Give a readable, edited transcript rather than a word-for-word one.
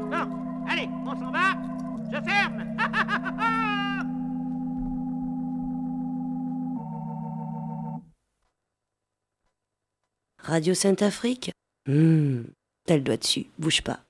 Bon, allez, on s'en va. Je ferme. Radio Sainte-Afrique. T'as le doigt dessus, bouge pas.